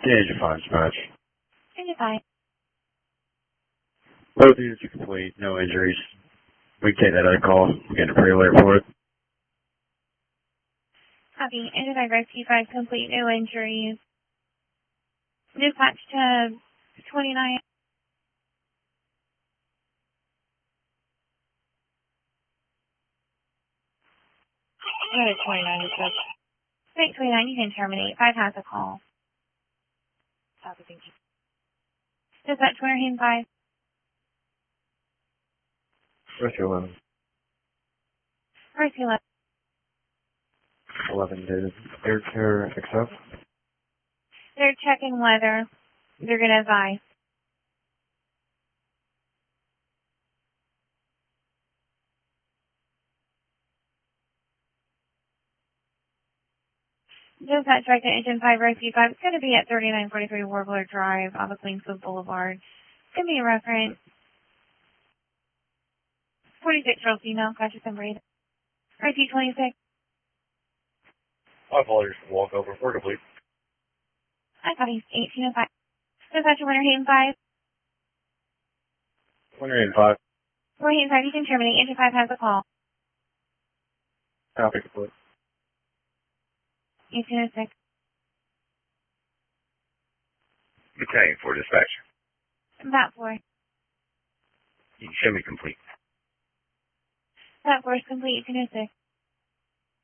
Engine 5 dispatch. Engine 5. Both units are complete, no injuries. We can take that other call. We're getting a pre-alert for it. Copy. Engine 5 rescue 5 complete, no injuries. Dispatch to 29. Go to 29 dispatch. Wait, 29, you can terminate. 5 has a call. Copy, thank you. Dispatch Winter Haven 5. Rescue 11. Rescue 11. 11 did air care accept. They're checking weather. They're going to advise. Dispatch direct to Engine 5 Rescue 5. It's going to be at 3943 Warbler Drive off of Queenswood Boulevard. It's going to be a reference. 46-year-old female, conscious and breathing. RT 26. I apologize for the walkover. We're complete. I thought he's 1805. Dispatch Winter Haven 5. Winter Haven 5. Winter Haven 5, you can terminate. Engine 5 has a call. Copy complete. 1806. Battalion 4 dispatch. That 4. You can show me complete. That 4 is complete. 1806.